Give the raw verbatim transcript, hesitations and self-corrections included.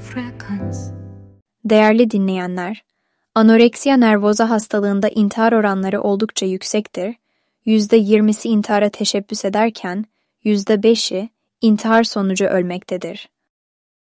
Değerli dinleyenler, anoreksiya nervoza hastalığında intihar oranları oldukça yüksektir. yüzde yirmisi intihara teşebbüs ederken yüzde beşi intihar sonucu ölmektedir.